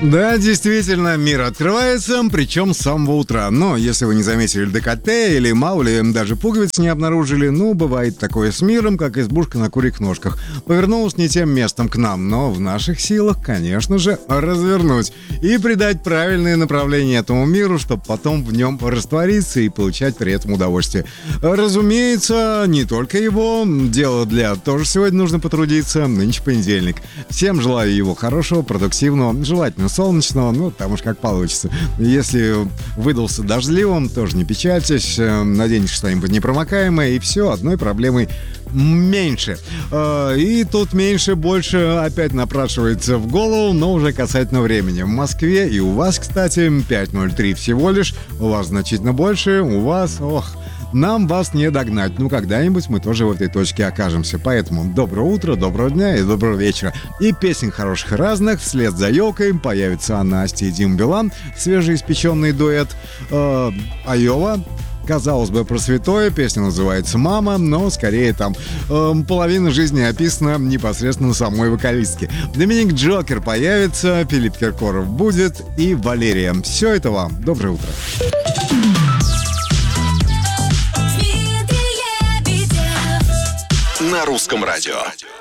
Да, действительно, мир открывается, причем с самого утра. Но если вы не заметили декольте или, мало ли, даже пуговиц не обнаружили, бывает такое с миром, как избушка на курьих ножках. Повернулась не тем местом к нам, но в наших силах, конечно же, развернуть и придать правильное направление этому миру, чтобы потом в нем раствориться и получать при этом удовольствие. Разумеется, не только его. Дело для тоже сегодня нужно потрудиться. Нынче понедельник. Всем желаю его хорошего, продуктивного, желательно солнечного, там уж как получится. Если выдался дождливым, тоже не печальтесь, наденете что-нибудь непромокаемое, и все, одной проблемой меньше. И тут меньше больше опять напрашивается в голову, но уже касательно времени. В Москве и у вас, кстати, 5:03 всего лишь, у вас значительно больше, у вас, нам вас не догнать. Когда-нибудь мы тоже в этой точке окажемся. Поэтому доброе утро, доброго дня и доброго вечера. И песен хороших и разных. Вслед за елкой появится Настя и Дима Билан. Свежеиспеченный дуэт. Айова. Казалось бы, про святое. Песня называется «Мама», но скорее там половина жизни описана непосредственно самой вокалистке. Доминик Джокер появится, Филипп Киркоров будет и Валерия. Все это вам. Доброе утро. На русском радио.